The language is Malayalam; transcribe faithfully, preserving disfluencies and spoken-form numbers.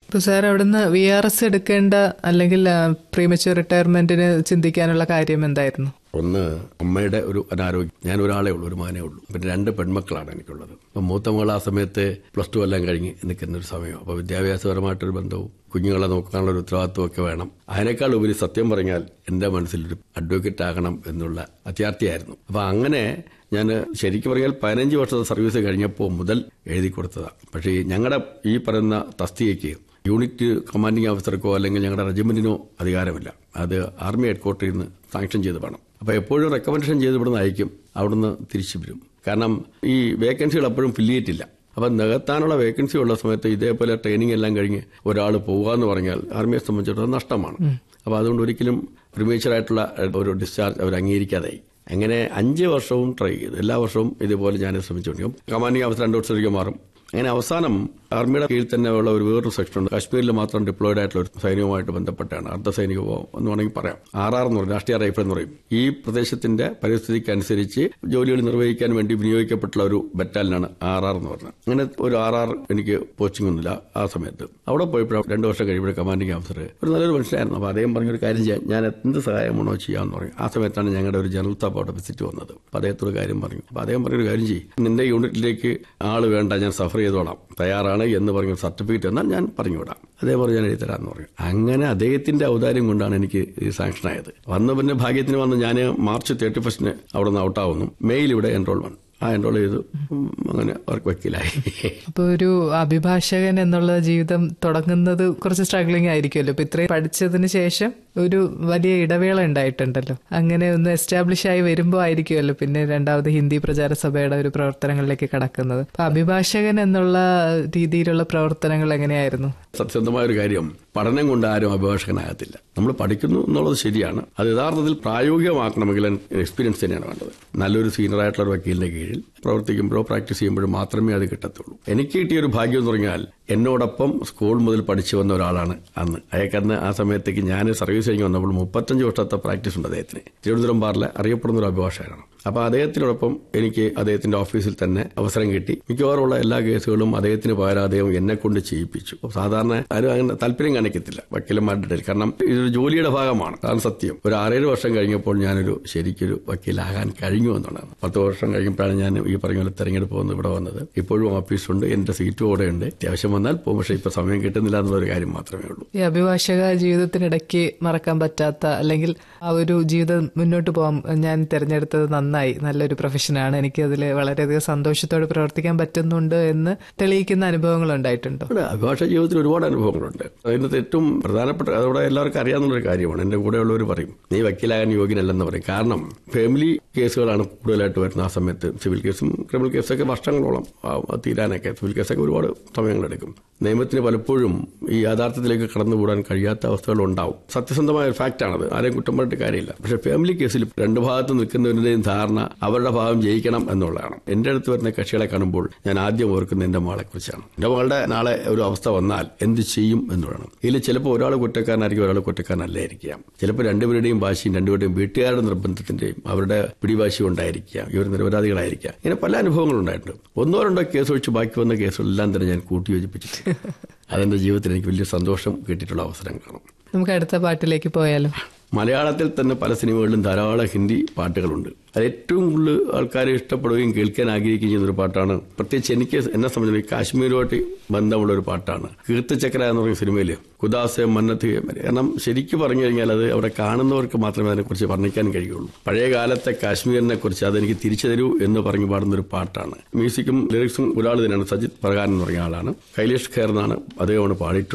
ഇപ്പൊ സാർ അവിടുന്ന് വി ആർ എസ് എടുക്കേണ്ട അല്ലെങ്കിൽ പ്രീമച്വർ റിട്ടയർമെന്റിന് ചിന്തിക്കാനുള്ള കാര്യം എന്തായിരുന്നു? ഒന്ന്, അമ്മയുടെ ഒരു അനാരോഗ്യം. ഞാൻ ഒരാളേ ഉള്ളൂ, ഒരു മകനേ ഉള്ളൂ. പിന്നെ രണ്ട് പെൺമക്കളാണ് എനിക്കുള്ളത്. അപ്പം മൂത്ത മകൾ ആ സമയത്ത് പ്ലസ് ടു എല്ലാം കഴിഞ്ഞ് നിൽക്കുന്ന ഒരു സമയം. അപ്പോൾ വിദ്യാഭ്യാസപരമായിട്ടൊരു ബന്ധവും കുഞ്ഞുങ്ങളെ നോക്കാനുള്ള ഒരു ഉത്തരവാദിത്വം ഒക്കെ വേണം. അതിനേക്കാൾ ഉപരി സത്യം പറഞ്ഞാൽ എന്റെ മനസ്സിലൊരു അഡ്വക്കേറ്റ് ആകണം എന്നുള്ള അത്യാർത്ഥിയായിരുന്നു. അപ്പം അങ്ങനെ ഞാൻ ശരിക്കും പറഞ്ഞാൽ പതിനഞ്ച് വർഷത്തെ സർവീസ് കഴിഞ്ഞപ്പോൾ മുതൽ എഴുതി കൊടുത്തതാണ്. പക്ഷേ ഞങ്ങളുടെ ഈ പറയുന്ന തസ്തികയ്ക്ക് യൂണിറ്റ് കമാൻഡിംഗ് ഓഫീസർക്കോ അല്ലെങ്കിൽ ഞങ്ങളുടെ റെജിമെന്റിനോ അധികാരമില്ല. അത് ആർമി ഹെഡ്ക്വാർട്ടറിൽ നിന്ന് സാങ്ഷൻ ചെയ്ത് വേണം. അപ്പോൾ എപ്പോഴും റെക്കമെൻഡേഷൻ ചെയ്ത് ഇവിടുന്ന് അയക്കും, അവിടുന്ന് തിരിച്ചു വരും. കാരണം ഈ വേക്കൻസികൾ എപ്പോഴും ഫില്ല് ചെയ്തിട്ടില്ല. അപ്പം നികത്താനുള്ള വേക്കൻസി ഉള്ള സമയത്ത് ഇതേപോലെ ട്രെയിനിങ് എല്ലാം കഴിഞ്ഞ് ഒരാൾ പോകുക എന്ന് പറഞ്ഞാൽ ആർമിയെ സംബന്ധിച്ചിടത്തോളം നഷ്ടമാണ്. അപ്പോൾ അതുകൊണ്ട് ഒരിക്കലും പ്രിമേച്ചറായിട്ടുള്ള ഒരു ഡിസ്ചാർജ് അവർ അംഗീകരിക്കാതായി. അങ്ങനെ അഞ്ച് വർഷവും ട്രൈ ചെയ്തു. എല്ലാ വർഷവും ഇതുപോലെ ഞാൻ ശ്രമിച്ചുകൊണ്ടിരിക്കും. കമാൻഡിംഗ് ഓഫീസർ രണ്ടു വർഷത്തേക്ക് മാറും. അങ്ങനെ അവസാനം ആർമിയുടെ കീഴിൽ തന്നെ ഉള്ള ഒരു വേറൊരു സെക്ഷൻ ഉണ്ട്. കാശ്മീരിൽ മാത്രം ഡിപ്ലോയിഡ് ആയിട്ടുള്ള ഒരു സൈന്യവുമായിട്ട് ബന്ധപ്പെട്ടാണ്. അർദ്ധസൈനിക എന്ന് വേണമെങ്കിൽ പറയാം. ആർ ആർ എന്ന് പറയും, രാഷ്ട്രീയ റൈഫിൾ എന്ന് പറയും. ഈ പ്രദേശത്തിന്റെ പരിസ്ഥിതിക്കനുസരിച്ച് ജോലികൾ നിർവഹിക്കാൻ വേണ്ടി വിനിയോഗിക്കപ്പെട്ടുള്ള ഒരു ബറ്റാലിയനാണ് ആർ ആർ എന്ന് പറഞ്ഞത്. അങ്ങനെ ഒരു ആർ ആർ എനിക്ക് പോസ്റ്റിംഗ് ഒന്നുമില്ല ആ സമയത്ത്. അവിടെ പോയപ്പോൾ രണ്ടു വർഷം കഴിയുമ്പോൾ കമാൻഡിംഗ് ഓഫീസർ ഒരു നല്ലൊരു മനുഷ്യനായിരുന്നു. അപ്പോൾ അദ്ദേഹം പറഞ്ഞൊരു കാര്യം ചെയ്യാൻ, ഞാൻ എന്ത് സഹായമാണോ ചെയ്യാമെന്ന് പറയും. ആ സമയത്താണ് ഞങ്ങളുടെ ഒരു ജനറൽ സ്റ്റാഫ് അവിടെ വിസിറ്റ് വന്നത്. അപ്പോൾ അദ്ദേഹത്തോട് കാര്യം പറഞ്ഞു. അപ്പോൾ അദ്ദേഹം പറഞ്ഞൊരു കാര്യം ചെയ്യും, നിന്റെ യൂണിറ്റിലേക്ക് ആള് വേണ്ട, ഞാൻ സഫർ ചെയ്തോളാം, തയ്യാറാണ് എന്ന് പറഞ്ഞ സർട്ടിഫിക്കറ്റ് എന്നാൽ ഞാൻ പറഞ്ഞു വിടാം, അതേപോലെ ഞാൻ എഴുതി തരാമെന്ന് പറഞ്ഞു. അങ്ങനെ അദ്ദേഹത്തിന്റെ ഔദാര്യം കൊണ്ടാണ് എനിക്ക് ഈ സാങ്ഷൻ ആയത്. വന്ന പിന്നെ ഭാഗ്യത്തിന് വന്ന് ഞാൻ മാർച്ച് തേർട്ടി ഫസ്റ്റിന് അവിടെ നിന്ന് ഔട്ടാവുന്നു. മെയിൽ ഇവിടെ എൻറോൾമെന്റ് ആ എൻറോൾ ചെയ്തു. അങ്ങനെ അവർക്ക് വക്കീലായി. അപ്പൊ ഒരു അഭിഭാഷകൻ എന്നുള്ള ജീവിതം തുടങ്ങുന്നത് കുറച്ച് സ്ട്രഗ്ലിംഗ് ആയിരിക്കുമല്ലോ. ഇപ്പൊ ഇത്രയും പഠിച്ചതിന് ശേഷം ഒരു വലിയ ഇടവേള ഉണ്ടായിട്ടുണ്ടല്ലോ. അങ്ങനെ ഒന്ന് എസ്റ്റാബ്ലിഷ് ആയി വരുമ്പോൾ ആയിരിക്കുമല്ലോ പിന്നെ രണ്ടാമത് ഹിന്ദി പ്രചാര സഭയുടെ ഒരു പ്രവർത്തനങ്ങളിലേക്ക് കടക്കുന്നത്. അപ്പൊ അഭിഭാഷകൻ എന്നുള്ള രീതിയിലുള്ള പ്രവർത്തനങ്ങൾ എങ്ങനെയായിരുന്നു? സത്യസന്ധമായ ഒരു കാര്യം, പഠനം കൊണ്ട് ആരും അഭിഭാഷകനാകത്തില്ല. നമ്മൾ പഠിക്കുന്നു എന്നുള്ളത് ശരിയാണ്. അത് യഥാർത്ഥത്തിൽ പ്രായോഗികമാക്കണമെങ്കിൽ എക്സ്പീരിയൻസ് തന്നെയാണ് വേണ്ടത്. നല്ലൊരു സീനിയർ ആയിട്ടുള്ള ഒരു വക്കീലിന്റെ കീഴിൽ പ്രവർത്തിക്കുമ്പോഴോ പ്രാക്ടീസ് ചെയ്യുമ്പോഴോ മാത്രമേ അത് കിട്ടത്തുള്ളൂ. എനിക്ക് കിട്ടിയ ഒരു ഭാഗ്യം എന്ന് പറഞ്ഞാൽ എന്നോടൊപ്പം സ്കൂൾ മുതൽ പഠിച്ചു വന്ന ഒരാളാണ് അന്ന്. അയാൾക്കന്ന് ആ സമയത്തേക്ക് ഞാൻ സർവീസ് കഴിഞ്ഞ് വന്നപ്പോൾ മുപ്പത്തഞ്ച് വർഷത്തെ പ്രാക്ടീസ് ഉണ്ട് അദ്ദേഹത്തിന്. തിരുവനന്തപുരം ബാറിലെ അറിയപ്പെടുന്ന ഒരു അഭിഭാഷകനാണ്. അപ്പോൾ അദ്ദേഹത്തിനോടൊപ്പം എനിക്ക് അദ്ദേഹത്തിന്റെ ഓഫീസിൽ തന്നെ അവസരം കിട്ടി. മിക്കവാറുമുള്ള എല്ലാ കേസുകളും അദ്ദേഹത്തിന് പകരം അദ്ദേഹം എന്നെ കൊണ്ട് ചെയ്യിപ്പിച്ചു. സാധാരണ ആരും അങ്ങനെ താല്പര്യം കാണിക്കത്തില്ല വക്കീലന്മാരുടെ ഇടയിൽ. കാരണം ഇതൊരു ജോലിയുടെ ഭാഗമാണ്. അതാണ് സത്യം. ഒരു ആറേഴ് വർഷം കഴിഞ്ഞപ്പോൾ ഞാനൊരു ശരിക്കൊരു വക്കീലാകാൻ കഴിഞ്ഞു എന്നുള്ളതാണ്. പത്ത് വർഷം കഴിയുമ്പോഴാണ് ഞാൻ ഈ പറഞ്ഞ പോലെ തെരഞ്ഞെടുപ്പ് വന്ന് ഇവിടെ വന്നത്. ഇപ്പോഴും ഓഫീസുണ്ട്, എന്റെ സീറ്റും അവിടെ ഉണ്ട്. അത്യാവശ്യം വന്നാൽ പോകും, പക്ഷേ ഇപ്പൊ സമയം കിട്ടുന്നില്ല എന്നുള്ളൊരു കാര്യം മാത്രമേ ഉള്ളൂ. ഈ അഭിഭാഷക ജീവിതത്തിനിടയ്ക്ക് മറക്കാൻ പറ്റാത്ത അല്ലെങ്കിൽ ആ ഒരു ജീവിതം മുന്നോട്ട് പോകാൻ ഞാൻ തിരഞ്ഞെടുത്തത് നന്നായി, നല്ലൊരു പ്രൊഫഷനാണ്, എനിക്ക് അതിൽ വളരെയധികം സന്തോഷത്തോടെ പ്രവർത്തിക്കാൻ പറ്റുന്നുണ്ട് എന്ന് തെളിയിക്കുന്ന അനുഭവങ്ങൾ ഉണ്ടായിട്ടുണ്ടോ? അഭിഭാഷക ജീവിതത്തിൽ ഒരുപാട് അനുഭവങ്ങളുണ്ട്. അതിനകത്ത് ഏറ്റവും പ്രധാനപ്പെട്ട, അതോടെ എല്ലാവർക്കും അറിയാവുന്നൊരു കാര്യമാണ്. എന്റെ കൂടെയുള്ളവർ പറയും നീ വക്കീലാകാൻ യോഗ്യനല്ലെന്ന് പറയും. കാരണം ഫാമിലി കേസുകളാണ് കൂടുതലായിട്ട് വരുന്ന ആ സമയത്ത്. സിവിൽ കേസും ക്രിമിനൽ കേസൊക്കെ വർഷങ്ങളോളം തീരാനൊക്കെ, സിവിൽ കേസൊക്കെ ഒരുപാട് സമയങ്ങളെടുക്കും. നിയമത്തിന് പലപ്പോഴും ഈ യാഥാർത്ഥ്യത്തിലേക്ക് കടന്നുകൂടാൻ കഴിയാത്ത അവസ്ഥകൾ ഉണ്ടാവും. സത്യസന്ധമായ ഒരു ഫാക്റ്റാണത്, ആരെയും കുറ്റം പറഞ്ഞിട്ട് കാര്യമില്ല. പക്ഷെ ഫാമിലി കേസിൽ രണ്ടു ഭാഗത്ത് നിൽക്കുന്നവരുടെയും ധാരണ അവരുടെ ഭാഗം ജയിക്കണം എന്നുള്ളതാണ്. എന്റെ അടുത്ത് വരുന്ന കക്ഷികളെ കാണുമ്പോൾ ഞാൻ ആദ്യം ഓർക്കുന്ന എന്റെ മകളെ കുറിച്ചാണ്. എന്റെ മകളുടെ നാളെ ഒരു അവസ്ഥ വന്നാൽ എന്ത് ചെയ്യും എന്നുള്ളതാണ്. ഇതിൽ ചിലപ്പോൾ ഒരാൾ കുറ്റക്കാരനായിരിക്കും, ഒരാൾ കുറ്റക്കാരനല്ലായിരിക്കാം. ചിലപ്പോൾ രണ്ടുപേരുടെയും വാശിയും രണ്ടുപേരുടെയും വീട്ടുകാരുടെ നിർബന്ധത്തിന്റെയും അവരുടെ പിടിവാശിയും ഉണ്ടായിരിക്കാം. ഇവർ നിരപരാധികളായിരിക്കാം. ഇങ്ങനെ പല അനുഭവങ്ങളും ഉണ്ടായിട്ടുണ്ട്. ഒന്നോ രണ്ടോ കേസ് ഒഴിച്ച് ബാക്കി വന്ന കേസുകളെല്ലാം തന്നെ ഞാൻ കൂട്ടിയോജിപ്പിച്ചിട്ടുണ്ട്. അതെന്റെ ജീവിതത്തിൽ എനിക്ക് വലിയ സന്തോഷം കിട്ടിയിട്ടുള്ള അവസരങ്ങളാണ്. നമുക്ക് അടുത്ത പാട്ടിലേക്ക് പോയാലോ? മലയാളത്തിൽ തന്നെ പല സിനിമകളിലും ധാരാളം ഹിന്ദി പാട്ടുകളുണ്ട്. അത് ഏറ്റവും കൂടുതൽ ആൾക്കാർ ഇഷ്ടപ്പെടുകയും കേൾക്കാൻ ആഗ്രഹിക്കുകയും ചെയ്യുന്ന ഒരു പാട്ടാണ്. പ്രത്യേകിച്ച് എനിക്ക് എന്നെ സംബന്ധിച്ച് കാശ്മീരുമായിട്ട് ബന്ധമുള്ള ഒരു പാട്ടാണ് കീർത്തിചക്ര എന്ന് പറയുന്ന സിനിമയിൽ ഖുദാസെ മന്നത്ത്. കാരണം ശരിക്കും പറഞ്ഞു കഴിഞ്ഞാൽ അത് അവിടെ കാണുന്നവർക്ക് മാത്രമേ അതിനെക്കുറിച്ച് വർണ്ണിക്കാൻ കഴിയുള്ളൂ. പഴയ കാലത്തെ കാശ്മീരിനെ കുറിച്ച് അതെനിക്ക് തിരിച്ചു തരൂ എന്ന് പറഞ്ഞു പാടുന്ന ഒരു പാട്ടാണ്. മ്യൂസിക്കും ലിറിക്സും ഒരാൾ തന്നെയാണ്, സജിത് പ്രകാരൻ എന്ന് പറഞ്ഞ ആളാണ്. കൈലേഷ് ഖേർ എന്നാണ് അദ്ദേഹമാണ് പാടിയിട്ടുള്ളത്.